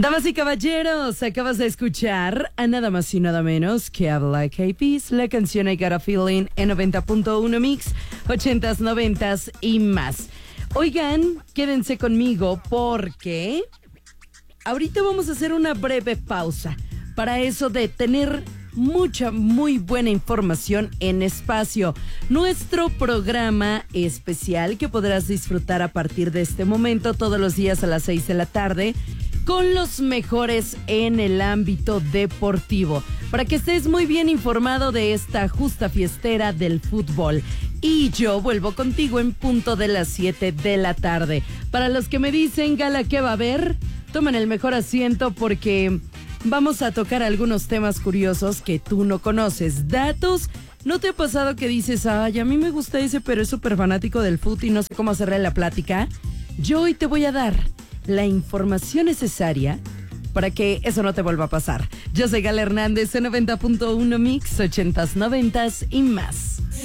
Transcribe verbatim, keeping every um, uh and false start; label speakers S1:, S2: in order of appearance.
S1: Damas y caballeros, acabas de escuchar a nada más y nada menos que a Black Eyed Peas, la canción I Got a Feeling en noventa punto uno Mix, ochentas, noventas y más. Oigan, quédense conmigo porque ahorita vamos a hacer una breve pausa para eso de tener mucha, muy buena información en espacio. Nuestro programa especial que podrás disfrutar a partir de este momento todos los días a las seis de la tarde con los mejores en el ámbito deportivo, para que estés muy bien informado de esta justa fiestera del fútbol. Y yo vuelvo contigo en punto de las siete de la tarde. Para los que me dicen, Gala, ¿qué va a haber? Tomen el mejor asiento porque vamos a tocar algunos temas curiosos que tú no conoces. Datos, ¿no te ha pasado que dices, ay, a mí me gusta ese, pero es súper fanático del fútbol y no sé cómo hacerle la plática? Yo hoy te voy a dar la información necesaria para que eso no te vuelva a pasar. Yo soy Gala Hernández en noventa punto uno Mix, ochentas, noventas y más.